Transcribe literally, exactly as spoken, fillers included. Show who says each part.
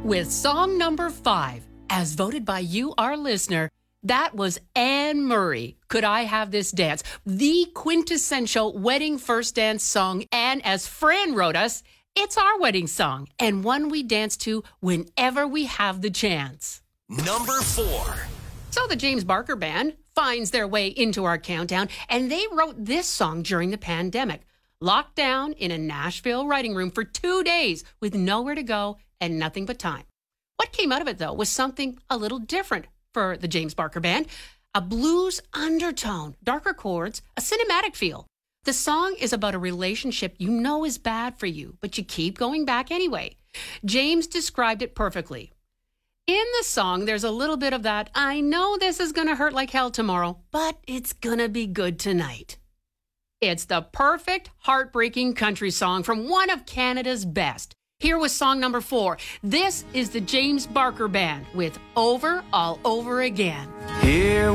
Speaker 1: With song number five, as voted by you, our listener, that was Anne Murray, Could I Have This Dance? The quintessential wedding first dance song. And as Fran wrote us, it's our wedding song and one we dance to whenever we have the chance.
Speaker 2: Number four.
Speaker 1: So the James Barker Band finds their way into our countdown, and they wrote this song during the pandemic, locked down in a Nashville writing room for two days with nowhere to go and nothing but time. What came out of it, though, was something a little different for the James Barker Band, a blues undertone, darker chords, a cinematic feel. The song is about a relationship you know is bad for you, but you keep going back anyway. James described it perfectly. In the song, there's a little bit of that, I know this is going to hurt like hell tomorrow, but it's going to be good tonight. It's the perfect, heartbreaking country song from one of Canada's best. Here was song number four. This is the James Barker Band with Over All Over Again.
Speaker 3: Here